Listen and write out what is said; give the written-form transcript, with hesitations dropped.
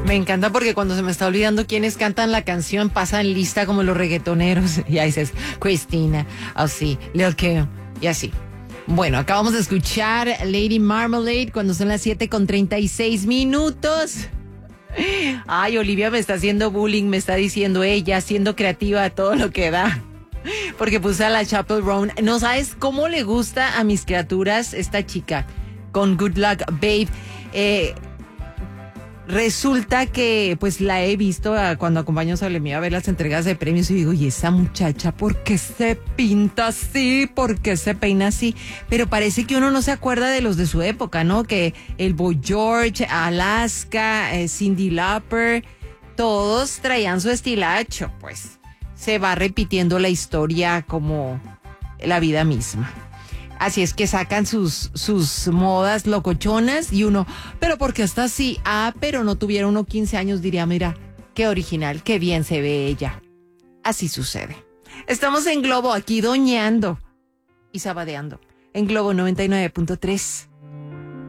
Me encanta porque cuando se me está olvidando quiénes cantan la canción, pasan lista como los reggaetoneros. Y ahí dices, Christina, así, Lil Kim, y así. Bueno, acabamos de escuchar Lady Marmalade cuando son las 7:36. Ay, Olivia me está haciendo bullying, me está diciendo ella, siendo creativa a todo lo que da. Porque puse a la Chappell Roan. No sabes cómo le gusta a mis criaturas esta chica con Good Luck Babe. Resulta que pues la he visto cuando acompaño a Salemía a ver las entregas de premios y digo, ¿y esa muchacha por qué se pinta así? ¿Por qué se peina así? Pero parece que uno no se acuerda de los de su época, ¿no? Que el Boy George, Alaska, Cyndi Lauper, todos traían su estilacho, pues. Se va repitiendo la historia como la vida misma. Así es que sacan sus modas locochonas y uno, ¿pero por qué está así? Ah, pero no tuviera uno 15 años, diría, mira, qué original, qué bien se ve ella. Así sucede. Estamos en Globo, aquí doñando y sabadeando. En Globo 99.3.